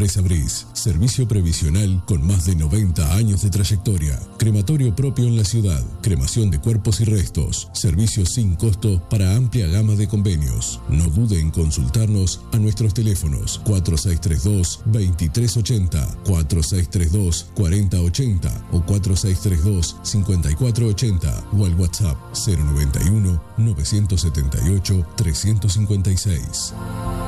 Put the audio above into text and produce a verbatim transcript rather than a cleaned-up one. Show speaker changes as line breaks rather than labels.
Empresa Briz, servicio previsional con más de noventa años de trayectoria. Crematorio propio en la ciudad, cremación de cuerpos y restos, servicios sin costo para amplia gama de convenios. No dude en consultarnos a nuestros teléfonos cuatro seis tres dos, dos tres ocho cero, cuatro seis tres dos, cuatro cero ocho cero o cuatro seis tres dos, cinco cuatro ocho cero o al WhatsApp cero noventa y uno, novecientos setenta y ocho, trescientos cincuenta y seis.